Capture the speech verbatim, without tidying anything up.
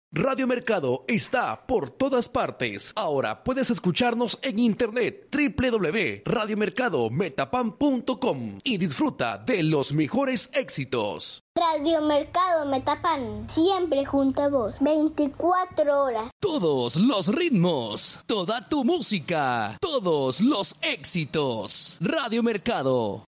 Radio Mercado está por todas partes. Ahora puedes escucharnos en internet doble u doble u doble u punto radio mercado metapan punto com y disfruta de los mejores éxitos. Radio Mercado Metapan, siempre junto a vos, veinticuatro horas. Todos los ritmos, toda tu música, todos los éxitos. Radio Mercado.